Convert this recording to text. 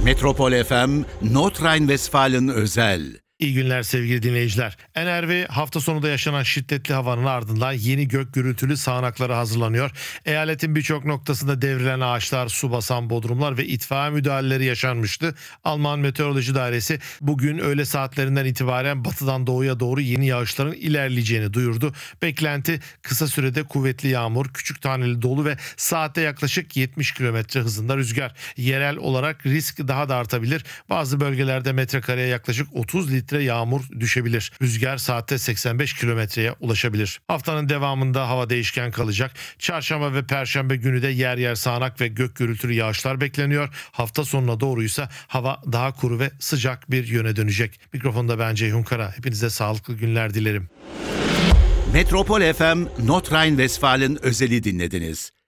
Metropol FM, Nordrhein-Westfalen özel. İyi günler sevgili dinleyiciler. NRV hafta sonunda yaşanan şiddetli havanın ardından yeni gök gürültülü sağanaklara hazırlanıyor. Eyaletin birçok noktasında devrilen ağaçlar, su basan bodrumlar ve itfaiye müdahaleleri yaşanmıştı. Alman Meteoroloji Dairesi bugün öğle saatlerinden itibaren batıdan doğuya doğru yeni yağışların ilerleyeceğini duyurdu. Beklenti kısa sürede kuvvetli yağmur, küçük taneli dolu ve saatte yaklaşık 70 km hızında rüzgar. Yerel olarak risk daha da artabilir. Bazı bölgelerde metrekareye yaklaşık 30 litre yağmur düşebilir. Rüzgar saatte 85 kilometreye ulaşabilir. Haftanın devamında hava değişken kalacak. Çarşamba ve Perşembe günü de yer yer sağanak ve gök gürültülü yağışlar bekleniyor. Hafta sonuna doğruysa hava daha kuru ve sıcak bir yöne dönecek. Mikrofonda ben Ceyhun Kara. Hepinize sağlıklı günler dilerim. Metropol FM, Nordrhein-Westfalen özeli dinlediniz.